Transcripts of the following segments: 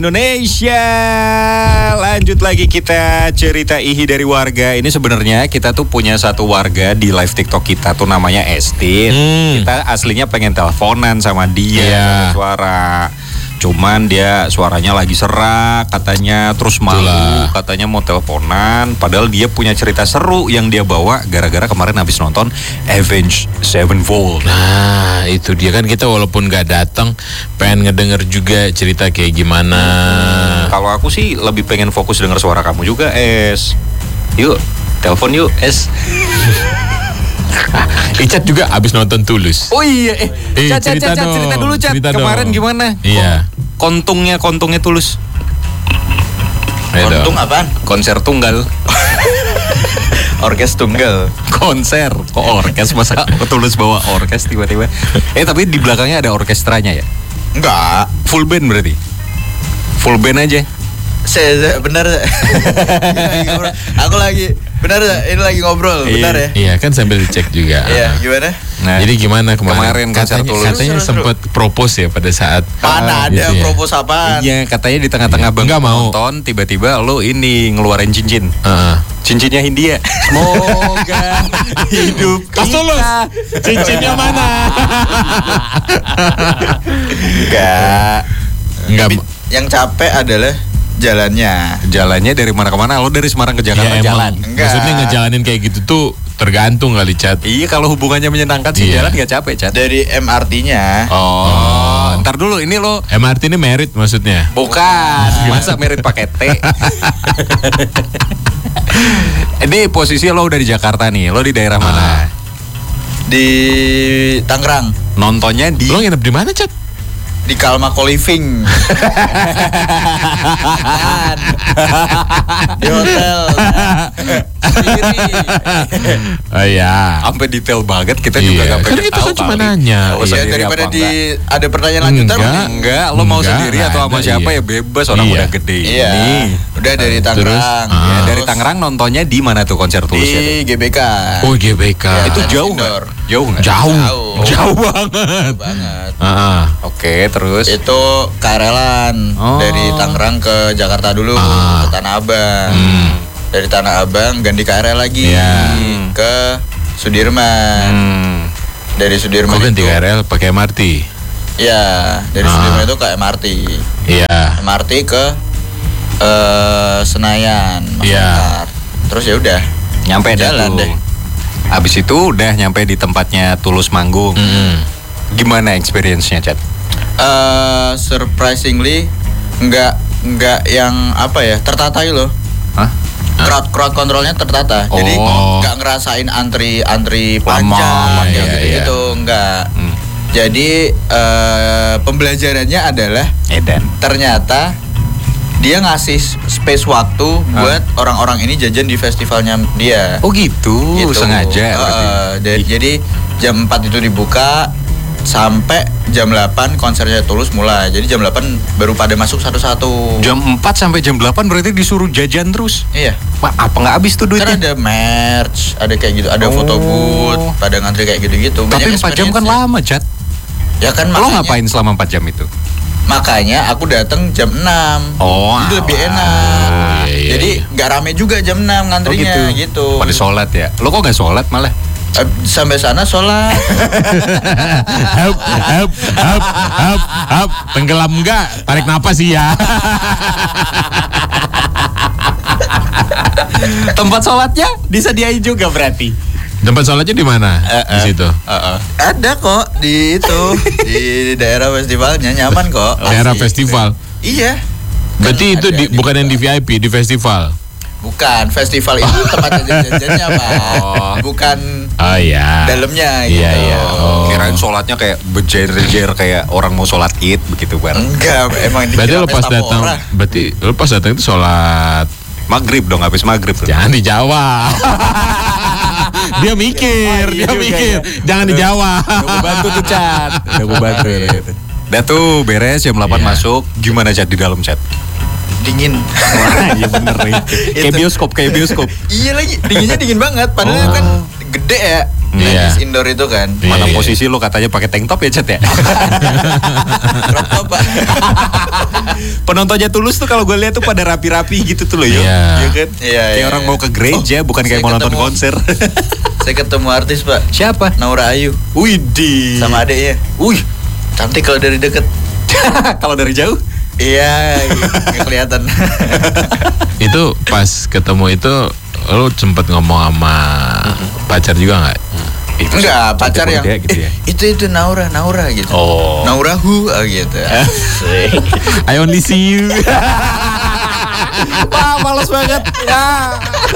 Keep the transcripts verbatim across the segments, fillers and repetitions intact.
Indonesia. Lanjut lagi kita cerita Ihi dari warga. Ini sebenarnya kita tuh punya satu warga di live TikTok kita tuh namanya Estin. Hmm. Kita aslinya pengen teleponan sama dia, yeah. suara. Cuman dia suaranya lagi serak katanya, terus malu Itulah. katanya mau teleponan. Padahal dia punya cerita seru yang dia bawa gara-gara kemarin habis nonton Avenged Sevenfold. Nah itu dia kan, kita walaupun gak datang pengen ngedenger juga cerita kayak gimana. Hmm, kalau aku sih lebih pengen fokus denger suara kamu juga, Es. Yuk telepon yuk, Es. Icat juga abis nonton Tulus. Oh iya, eh, eh Cat, cerita, Cat, Cat, cerita dulu Cat. Cerita kemarin dong. Gimana? Iya. Kontungnya, kontungnya Tulus. Kontung apaan? Konser tunggal. Orkes tunggal. Konser. Kok orkes, masa Tulus bawa orkes tiba-tiba? Eh tapi di belakangnya ada orkestranya ya? Enggak. Full band berarti? Full band aja? Saya benar. Aku lagi benar, ini lagi ngobrol, benar ya? Iya kan, sambil dicek juga. Iya, gimana? Nah, jadi gimana kemarin? Kemarin konser Tulus. Katanya sempat propose ya pada saat. Mana ada gitu ya? Propose apaan? Iya, katanya di tengah-tengah bang nonton, tiba-tiba lo ini ngeluarin cincin. Uh-uh. Cincinnya Hindia. Semoga hidup kita. Tulus. Cincinnya mana? Enggak. Enggak. Yang capek adalah jalannya. Jalannya dari mana ke mana? Lo dari Semarang ke Jakarta ya, jalan? Enggak. Maksudnya ngejalanin kayak gitu tuh tergantung kali, Cat. Iya, kalau hubungannya menyenangkan sih iya. Jalan gak capek, Cat. Dari M R T-nya. Oh, oh. Ntar dulu, ini lo M R T ini merit maksudnya? Bukan, masa merit pakai T. Ini posisi lo udah di Jakarta nih. Lo di daerah ah. mana? Di Tangerang. Nontonnya di. Lo nginep di mana, Cat? Di Kalma Co-Living. Di hotel sendiri. Oh iya. Sampai detail banget, kita iya. juga gak pengen kan kita tahu. Kan cuma nanya. Oh, iya, daripada di enggak. Ada pertanyaan lanjutan. Enggak, enggak. Lo mau enggak, sendiri atau sama siapa iya. ya bebas, orang iya. udah gede. Iya. Ini. Udah dari Tangerang. Terus, ya, dari Tangerang nontonnya di mana tuh konser Tulus ya? Di G B K. Oh G B K. Ya, itu jauh nggak? Jauh nggak? Jauh. Jauh. Jauh banget. Jauh banget. Uh-uh. Oke, okay, terus? Itu K R L-an oh. dari Tangerang ke Jakarta dulu, uh. ke Tanah Abang. Hmm. Dari Tanah Abang ganti K R L lagi yeah. ke Sudirman. Hmm. Dari Sudirman Kok ganti itu, K R L pakai M R T? Iya, dari uh. Sudirman itu ke M R T. Iya. Yeah. M R T ke uh, Senayan. Iya. Yeah. Terus ya udah, nyampe jalan deh. Abis itu udah nyampe di tempatnya Tulus manggung. Mm. Gimana experience-nya, Cat? Uh, surprisingly nggak nggak yang apa ya, tertata loh. Hah? Crowd crowd kontrolnya tertata. Oh. Jadi nggak ngerasain antri antri panjang kayak iya, gitu gitu iya. nggak. Hmm. Jadi uh, pembelajarannya adalah Edan. Ternyata dia ngasih space waktu buat huh? orang-orang ini jajan di festivalnya dia. Oh gitu, gitu. Sengaja. Uh, jadi, jadi jam empat itu dibuka sampai jam delapan konsernya Tulus mulai. Jadi jam delapan baru pada masuk satu-satu. Jam empat sampai jam delapan berarti disuruh jajan terus? Iya. Wah, apa nggak habis tuh duitnya? Kan ada merch, ada kayak gitu, ada oh. foto booth, pada ngantri kayak gitu-gitu. Tapi empat jam kan lama, Cat. Ya kan lo makanya, ngapain selama empat jam itu? Makanya aku datang jam enam. Oh, itu lebih enak. Oh, iya, iya, Jadi nggak iya. rame juga jam enam ngantrinya oh, gitu. gitu. Pada sholat ya. Lo kok nggak sholat malah? Uh, sampai sana sholat. Hap, hap, hap, hap, hap. Tenggelam enggak? Tarik napas sih ya. Tempat sholatnya disediain juga berarti. Tempat sholatnya di mana? Uh, uh, di situ. Uh, uh. Ada kok di itu di daerah festivalnya, nyaman kok. Daerah festival. Iya. Berarti kan itu di, bukan yang di V I P, di festival. Bukan, festival itu tempat jajan-jajannya, Pak. Oh. Bukan oh, iya. dalamnya gitu. Iya, iya. Oh. Kirain sholatnya kayak bejer-jer kayak orang mau sholat Id begitu bareng. Enggak, emang berarti lo pas datang, berarti lo pas datang itu sholat maghrib dong, habis maghrib. Jangan dijawab. Dia mikir, oh, iya dia mikir. Ya. Jangan dijawab. Udah gue bantu tuh, Cat. Udah gue bantu. Udah tuh beres jam delapan yeah. masuk. Gimana, Cat, di dalam, Cat? Dingin. Wah, iya bener ya. Kayak bioskop, kayak bioskop. Iya lagi, dinginnya dingin banget. Padahal oh. kan gede ya. Tenis indoor itu kan. Mana posisi lo katanya pakai tank top ya, Cet ya? Crop top, Pak. Penontonnya Tulus tuh kalau gue lihat tuh pada rapi-rapi gitu tuh loh, ya. Iya kan? Iya, kayak iya. orang mau ke gereja, bukan kayak mau nonton konser. Saya ketemu artis, Pak. Siapa? Naura Ayu. Widih. Sama adeknya. Wih, cantik kalau dari deket. Kalau dari jauh? Iya, nggak kelihatan. Itu pas ketemu itu lu sempet ngomong sama pacar juga nggak? Itu enggak, pacar yang dia, gitu ya. eh, itu itu Naura, Naura gitu. Oh. Naura who oh, gitu. I only see you. Wah, males banget. Ya.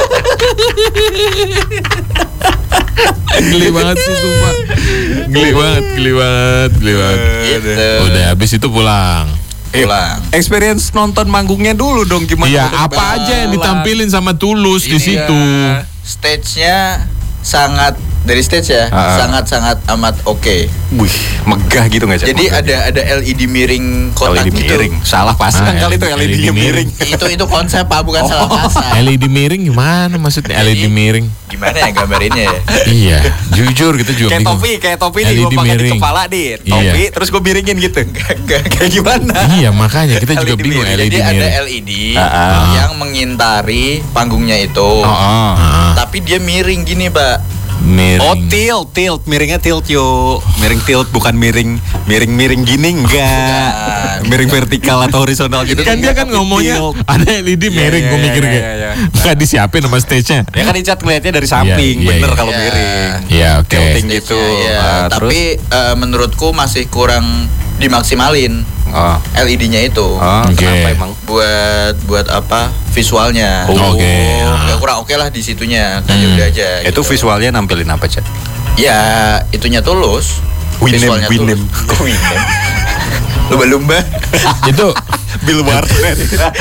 Geli banget sih sumpah. Geli banget, geli banget, geli banget. Gitu. Udah habis itu pulang. Pulang. Experience nonton manggungnya dulu dong, gimana? Iya, udah apa aja yang ditampilin sama Tulus di Ini situ. ya, stage-nya sangat dari stage ya, Ah. sangat-sangat amat oke. Wih, megah gitu nggak, Cet? Jadi Megah. ada ada L E D miring kotak L E D gitu. miring. Salah pasang Ah, kali itu L E D-nya miring. Itu itu konsep Pak, bukan salah pasang. L E D miring gimana maksudnya? L E D Jadi, miring. Gimana ya gambarinnya ya? Iya, jujur kita juga Kayak bingung. topi, kayak topi nih L E D gue pakai di miring. kepala nih. Topi, Iya. terus gue miringin gitu. Enggak. Kayak gimana? Iya, makanya kita juga L E D bingung miring. L E D Jadi ada miring. L E D Ah, ah. yang mengintari panggungnya itu. Oh, oh. Ah, Tapi dia miring gini, Pak. miring. Oh, tilt, tilt, miringnya tilt yuk. Miring tilt, bukan miring, miring-miring gini enggak. Bukan. Miring vertikal atau horizontal gitu. Kan dia kan tapi ngomongnya tilt. ada L E D miring, Iya, gue iya, mikir iya, kayak iya, iya. nggak disiapin sama stage-nya. Ya kan Icat ngeliatnya dari samping, Iya, iya, bener iya. kalau Iya. miring. Iya, oke. Tilting gitu. Iya, Ah, tapi eh, menurutku masih kurang dimaksimalin Oh. L E D-nya itu. Oh, Oke. kenapa emang? Buat buat apa? Visualnya. Oh. Oke. Ya kurang oke lah di situnya. Kan Hmm. udah aja. Itu gitu. visualnya nampilin apa, Cet? Ya, itunya Tulus. Winem, Visualnya Winem. Tulus. Kok Winem? Lumba-lumba. Itu Bill Warner.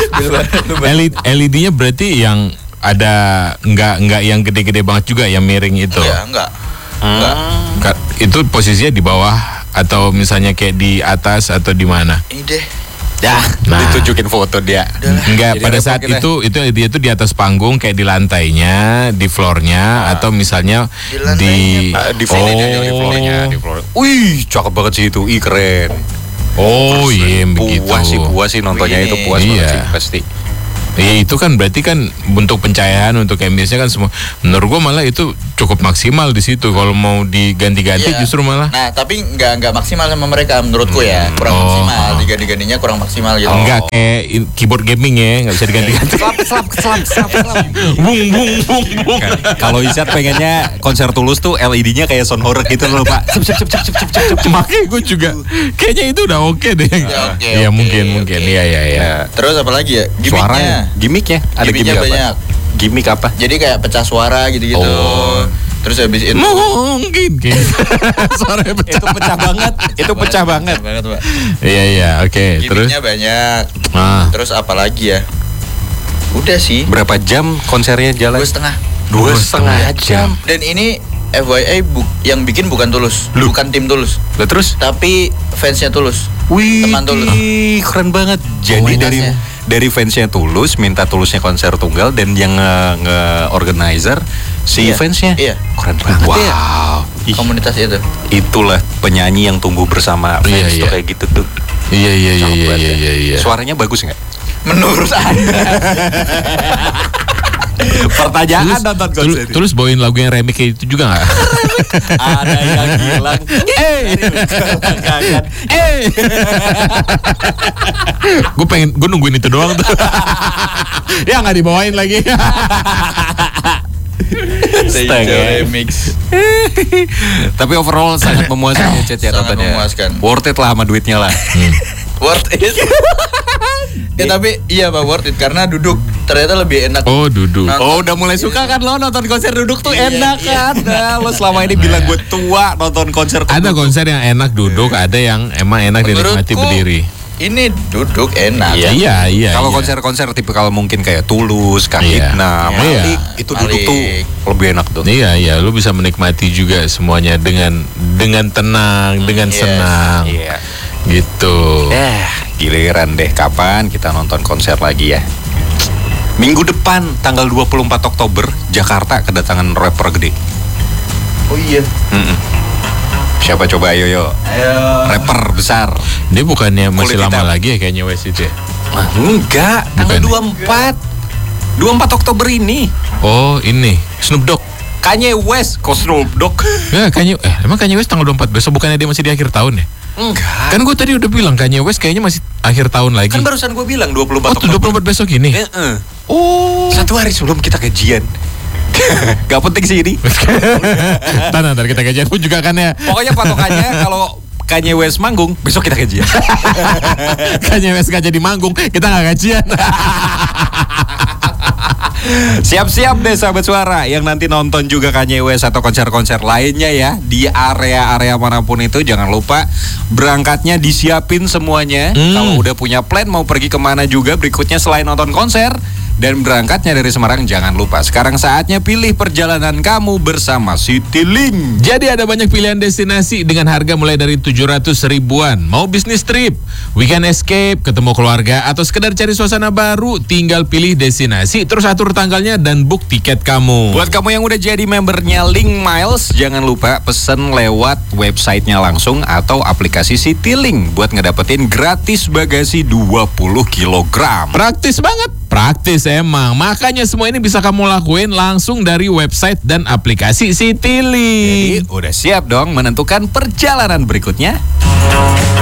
L E D-nya berarti yang ada nggak nggak yang gede-gede banget juga yang miring itu. Ya, enggak. Enggak. Ka- Itu posisinya di bawah atau misalnya kayak di atas atau di mana? Ini deh. Ya, Nah. ditunjukin foto dia. Enggak, Jadi pada repot saat kita. itu itu dia tuh di atas panggung kayak di lantainya, di floornya atau misalnya Di lantainya, di Ah, di floornya, di floornya, di floor. Wih, cakep banget sih itu. Ih, keren. Oh iya begitu. Puas sih, puas sih nontonnya Begini. itu puas banget Iya. sih pasti. Iya itu kan berarti kan untuk pencahayaan untuk ambience-nya kan semua. Menurut gua malah itu cukup maksimal di situ. Kalau mau diganti-ganti Iya. justru malah Nah, tapi nggak nggak maksimal sama mereka menurutku ya. Kurang Oh. maksimal. Diganti-gantinya kurang maksimal gitu. enggak kayak in- keyboard gaming ya, nggak bisa diganti-ganti. Selap, selap, selap, selap, selap. bung bung bung bung. Kalau Icat pengennya konser Tulus tuh L E D-nya kayak sound horror gitu loh, Pak. Cep, cep, cep, cep, cep, cep, cep. Makanya gue juga kayaknya itu udah oke deh. Ya, oke, Iya oke, mungkin mungkin oke. iya iya iya. Ya. Terus apa lagi ya? Suaranya, Gimiknya. gimmicknya, ada Gimiknya gimmick apa? banyak. Gimmick apa? Jadi kayak pecah suara gitu-gitu. Oh. Terus habis itu Mungkin gitu. Suaranya pecah. Itu pecah banget, itu pecah banget. banget, Pak. Iya iya oke terus. Gimiknya banyak. Ah. Terus apa lagi ya? Udah sih. Berapa jam konsernya jalan? Dua setengah. Dua setengah jam. Dan ini F Y I bu yang bikin bukan Tulus, Lu. bukan tim Tulus, Lah terus? tapi fansnya Tulus. Wih, Teman Tulus. keren banget. Jadi dari Komunitasnya. dari fansnya Tulus minta Tulusnya konser tunggal dan yang nge, nge organizer si Iya, fansnya. iya. Keren banget. Wow. Ya. Ih, Komunitas itu. itulah penyanyi yang tumbuh bersama fans Iya, tuh iya. kayak gitu tuh. Iya iya iya Cakep iya banget iya ya. iya. iya. Suaranya bagus nggak? Menurut Anda. Pertanyaan Terus, nonton terus, konser. terus bawain lagu yang remake kayak itu juga nggak? Ada yang bilang, eh, Eh, gue pengen, gue nungguin itu doang tuh. Ya nggak dibawain lagi. Astaga. Remix. Tapi overall sangat memuaskan ya, Cet, ya, Sangat nontonnya. memuaskan. Worth it lah sama duitnya lah. Worth it. Ya tapi iya Pak, worth it karena duduk ternyata lebih enak. Oh duduk. Nonton. Oh, udah mulai suka kan lo nonton konser duduk tuh Iya, enak iya. kan? Nah, lo selama ini bilang gue tua nonton konser tuh Ada duduk. konser yang enak duduk, ada yang emang enak dinikmati Menurutku, berdiri. Ini duduk enak. Iya. Iya iya. Kalau iya. konser-konser tipe kalau mungkin kayak Tulus, Iya. Kahitna, Iya. Malik, itu duduk Malik. tuh lebih enak tuh. Iya iya, lu bisa menikmati juga semuanya dengan dengan tenang, dengan Yes. senang, Iya. gitu. Eh, giliran deh kapan kita nonton konser lagi ya? Minggu depan tanggal dua puluh empat Oktober Jakarta kedatangan rapper gede. Oh iya. Mm-mm. Siapa coba ayo yo? Ayo. Rapper besar. Dia bukannya masih Kulit lama hitam. lagi ya kayaknya West itu ya? Ah, enggak, tanggal Bukan. dua puluh empat. dua puluh empat Oktober ini. Oh ini Snoop Dogg. Kanye West, kok Snoop Dogg? Ya Kanye, eh emang Kanye West tanggal dua puluh empat besok bukannya dia masih di akhir tahun ya? Enggak. Kan gue tadi udah bilang Kanye West kayaknya masih akhir tahun lagi. Kan barusan gue bilang dua puluh empat Oh tuh dua puluh empat besok ini? Eh, eh. Oh. Satu hari sebelum kita gajian. Gak penting sih ini. Tanah dari kita gajian pun juga kan ya. Pokoknya patokannya kalau Kanye West manggung, besok kita gajian. Kanye West gak jadi manggung, kita gak gajian. Siap-siap deh sahabat suara yang nanti nonton juga Kanye West atau konser-konser lainnya ya di area-area manapun itu, jangan lupa berangkatnya disiapin semuanya. Hmm. Kalau udah punya plan mau pergi kemana juga berikutnya selain nonton konser dan berangkatnya dari Semarang, jangan lupa sekarang saatnya pilih perjalanan kamu bersama Citylink. Jadi ada banyak pilihan destinasi dengan harga mulai dari tujuh ratus ribuan. Mau bisnis trip, weekend escape, ketemu keluarga, atau sekedar cari suasana baru, tinggal pilih destinasi, terus atur tanggalnya dan book tiket kamu. Buat kamu yang udah jadi membernya Link Miles, jangan lupa pesen lewat websitenya langsung atau aplikasi Citylink buat ngedapetin gratis bagasi dua puluh kilogram. Praktis banget. Praktis emang. Makanya semua ini bisa kamu lakuin langsung dari website dan aplikasi Citylink. Jadi udah siap dong menentukan perjalanan berikutnya?